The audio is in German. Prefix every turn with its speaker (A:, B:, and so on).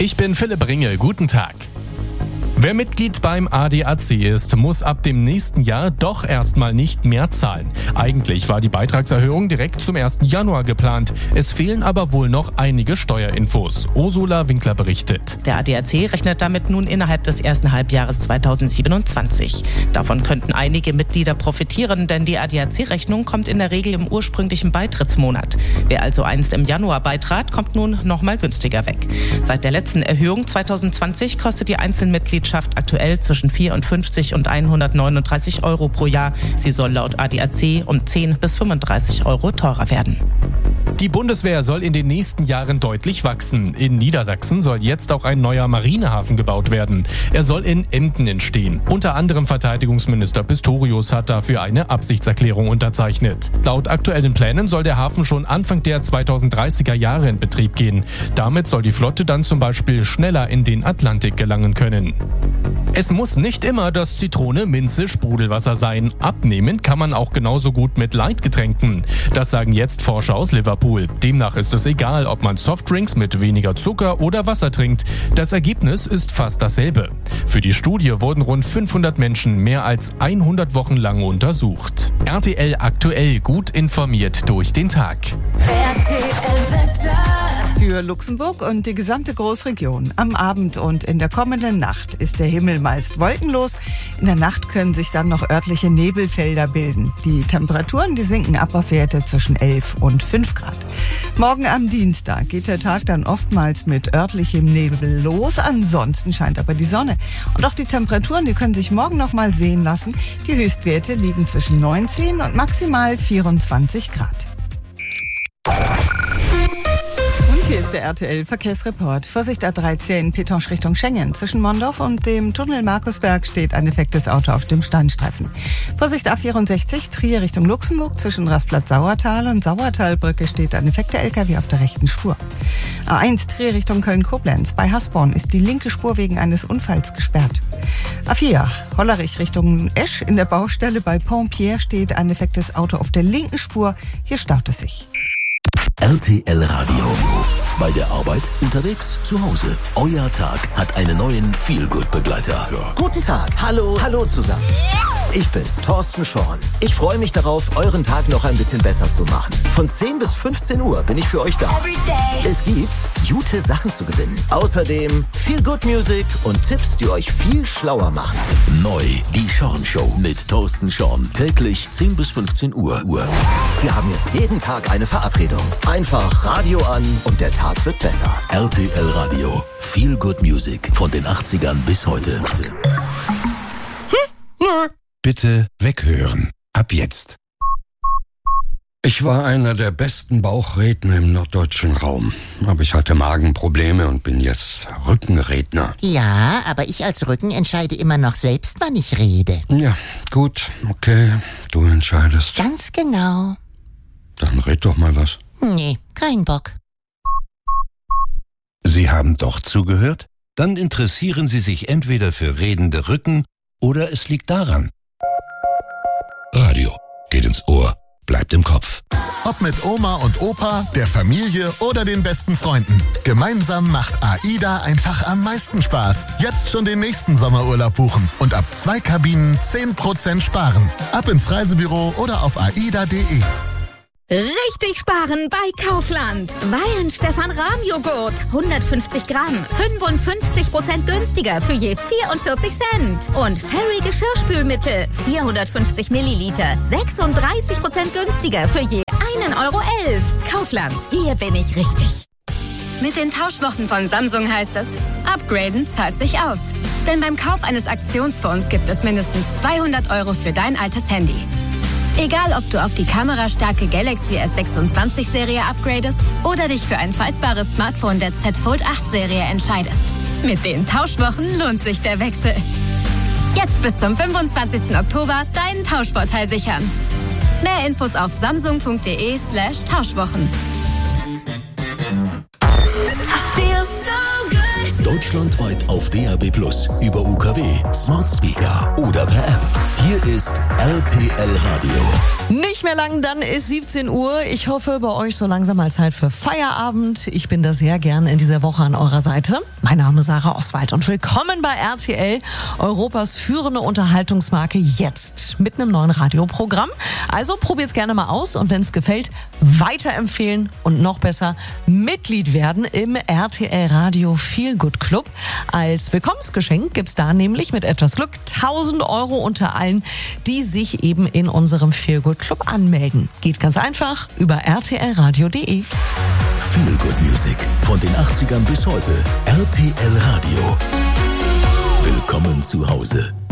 A: Ich bin Philipp Ringe, guten Tag. Wer Mitglied beim ADAC ist, muss ab dem nächsten Jahr doch erstmal nicht mehr zahlen. Eigentlich war die Beitragserhöhung direkt zum 1. Januar geplant. Es fehlen aber wohl noch einige Steuerinfos. Ursula Winkler berichtet.
B: Der ADAC rechnet damit nun innerhalb des ersten Halbjahres 2027. Davon könnten einige Mitglieder profitieren, denn die ADAC-Rechnung kommt in der Regel im ursprünglichen Beitrittsmonat. Wer also einst im Januar beitrat, kommt nun noch mal günstiger weg. Seit der letzten Erhöhung 2020 kostet die Einzelmitgliedschaft aktuell zwischen 54 und 139 Euro pro Jahr. Sie soll laut ADAC um 10 bis 35 Euro teurer werden.
A: Die Bundeswehr soll in den nächsten Jahren deutlich wachsen. In Niedersachsen soll jetzt auch ein neuer Marinehafen gebaut werden. Er soll in Emden entstehen. Unter anderem Verteidigungsminister Pistorius hat dafür eine Absichtserklärung unterzeichnet. Laut aktuellen Plänen soll der Hafen schon Anfang der 2030er Jahre in Betrieb gehen. Damit soll die Flotte dann zum Beispiel schneller in den Atlantik gelangen können. Es muss nicht immer das Zitrone, Minze, Sprudelwasser sein. Abnehmen kann man auch genauso gut mit Light-Getränken. Das sagen jetzt Forscher aus Liverpool. Demnach ist es egal, ob man Softdrinks mit weniger Zucker oder Wasser trinkt. Das Ergebnis ist fast dasselbe. Für die Studie wurden rund 500 Menschen mehr als 100 Wochen lang untersucht. RTL aktuell, gut informiert durch den Tag.
C: Für Luxemburg und die gesamte Großregion. Am Abend und in der kommenden Nacht ist der Himmel meist wolkenlos. In der Nacht können sich dann noch örtliche Nebelfelder bilden. Die Temperaturen, die sinken ab auf Werte zwischen 11 und 5 Grad. Morgen am Dienstag geht der Tag dann oftmals mit örtlichem Nebel los. Ansonsten scheint aber die Sonne. Und auch die Temperaturen, die können sich morgen noch mal sehen lassen. Die Höchstwerte liegen zwischen 19 und maximal 24 Grad. Hier ist der RTL-Verkehrsreport. Vorsicht A13, Petanche Richtung Schengen. Zwischen Mondorf und dem Tunnel Markusberg steht ein defektes Auto auf dem Standstreifen. Vorsicht A64, Trier Richtung Luxemburg. Zwischen Rastplatz Sauertal und Sauertalbrücke steht ein defekter LKW auf der rechten Spur. A1, Trier Richtung Köln-Koblenz. Bei Hasborn ist die linke Spur wegen eines Unfalls gesperrt. A4, Hollerich Richtung Esch. In der Baustelle bei Pont-Pierre steht ein defektes Auto auf der linken Spur. Hier staut es sich.
D: RTL Radio. Bei der Arbeit, unterwegs, zu Hause. Euer Tag hat einen neuen Feel-Good-Begleiter.
E: Guten Tag. Hallo zusammen. Ich bin's, Thorsten Schorn. Ich freue mich darauf, euren Tag noch ein bisschen besser zu machen. Von 10 bis 15 Uhr bin ich für euch da. Es gibt gute Sachen zu gewinnen. Außerdem Feel-Good-Music und Tipps, die euch viel schlauer machen.
D: Neu, die Schorn Show mit Thorsten Schorn. Täglich 10 bis 15 Uhr.
E: Wir haben jetzt jeden Tag eine Verabredung. Einfach Radio an und der Tag wird besser.
D: RTL Radio. Feel Good Music von den 80ern bis heute.
F: Bitte weghören. Ab jetzt. Ich war einer der besten Bauchredner im norddeutschen Raum. Aber ich hatte Magenprobleme und bin jetzt Rückenredner.
G: Ja, aber ich als Rücken entscheide immer noch selbst, wann ich rede.
F: Ja, gut, okay. Du entscheidest.
G: Ganz genau.
F: Dann red doch mal was.
G: Nee, kein Bock.
H: Sie haben doch zugehört? Dann interessieren Sie sich entweder für redende Rücken oder es liegt daran.
F: Radio geht ins Ohr, bleibt im Kopf.
I: Ob mit Oma und Opa, der Familie oder den besten Freunden. Gemeinsam macht AIDA einfach am meisten Spaß. Jetzt schon den nächsten Sommerurlaub buchen und ab 2 Kabinen 10% sparen. Ab ins Reisebüro oder auf aida.de.
J: Richtig sparen bei Kaufland. Weihenstephan Rahmjoghurt. 150 Gramm. 55% günstiger für je 44 Cent. Und Fairy Geschirrspülmittel. 450 Milliliter. 36% günstiger für je 1,11 Euro. Kaufland. Hier bin ich richtig.
K: Mit den Tauschwochen von Samsung heißt es, upgraden zahlt sich aus. Denn beim Kauf eines Aktionsfonds gibt es mindestens 200 Euro für dein altes Handy. Egal, ob du auf die kamerastarke Galaxy S26-Serie upgradest oder dich für ein faltbares Smartphone der Z Fold 8-Serie entscheidest. Mit den Tauschwochen lohnt sich der Wechsel. Jetzt bis zum 25. Oktober deinen Tauschvorteil sichern. Mehr Infos auf samsung.de/Tauschwochen.
D: Deutschland deutschlandweit auf DAB+, über UKW, Smart Speaker oder per App. Hier ist RTL Radio.
L: Nicht mehr lang, dann ist 17 Uhr. Ich hoffe, bei euch so langsam mal Zeit für Feierabend. Ich bin da sehr gern in dieser Woche an eurer Seite. Mein Name ist Sarah Oswald und willkommen bei RTL, Europas führende Unterhaltungsmarke jetzt mit einem neuen Radioprogramm. Also probiert's gerne mal aus und wenn es gefällt, weiterempfehlen und noch besser Mitglied werden im RTL Radio Feel Good Club. Als Willkommensgeschenk gibt's da nämlich mit etwas Glück 1.000 Euro unter allen, die sich eben in unserem Feel Good Club anmelden. Geht ganz einfach über rtlradio.de.
D: Feel Good Music von den 80ern bis heute. RTL Radio. Willkommen zu Hause.